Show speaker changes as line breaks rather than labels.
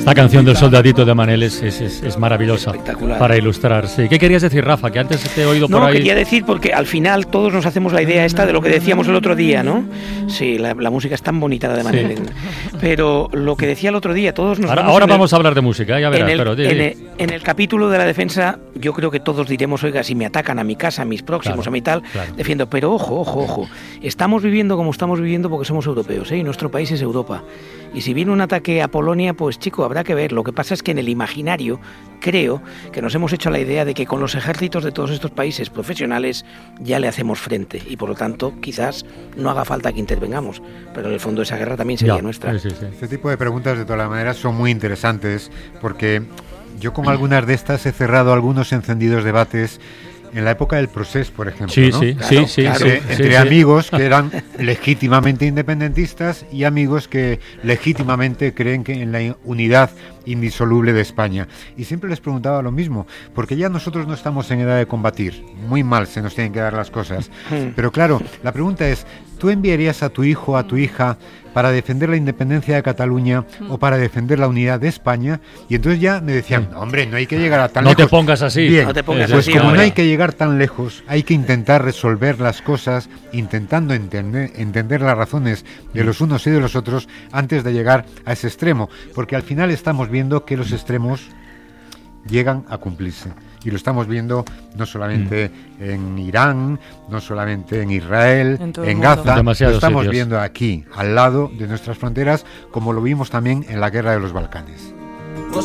La canción del soldadito de Manel es maravillosa para ilustrar. Sí. ¿Qué querías decir, Rafa? Que antes te he oído por ahí.
No, quería decir porque al final todos nos hacemos la idea esta de lo que decíamos el otro día, ¿no? Sí, la música es tan bonita, la de Manel. Sí. Pero lo que decía el otro día, todos nos...
Ahora vamos a hablar de música, ya verás.
En el capítulo de la defensa, yo creo que todos diremos, oiga, si me atacan a mi casa, a mis próximos, claro, a mi tal, claro, defiendo. Pero ojo, estamos viviendo como estamos viviendo porque somos europeos, ¿eh? Y nuestro país es Europa. Y si viene un ataque a Polonia, pues chico, habrá que ver. Lo que pasa es que en el imaginario creo que nos hemos hecho la idea de que con los ejércitos de todos estos países profesionales ya le hacemos frente y por lo tanto quizás no haga falta que intervengamos, pero en el fondo esa guerra también sería nuestra.
Sí. Este tipo de preguntas de todas las maneras son muy interesantes porque yo con algunas de estas he cerrado algunos encendidos debates en la época del Procés, por ejemplo,
sí,
¿no?
Sí,
entre amigos que eran legítimamente independentistas y amigos que legítimamente creen que en la unidad indisoluble de España. Y siempre les preguntaba lo mismo, porque ya nosotros no estamos en edad de combatir. Muy mal se nos tienen que dar las cosas. Pero claro, la pregunta es, ¿tú enviarías a tu hijo o a tu hija para defender la independencia de Cataluña o para defender la unidad de España? Y entonces ya me decían, no, hombre, no hay que llegar a tan lejos.
No te pongas así.
Bien,
no te pongas
pues
así,
como no hay que llegar tan lejos, hay que intentar resolver las cosas, intentando entender las razones de los unos y de los otros antes de llegar a ese extremo, porque al final estamos viendo que los extremos llegan a cumplirse. Y lo estamos viendo no solamente en Irán, no solamente en Israel, en Gaza, lo estamos viendo aquí, al lado de nuestras fronteras, como lo vimos también en la guerra de los Balcanes.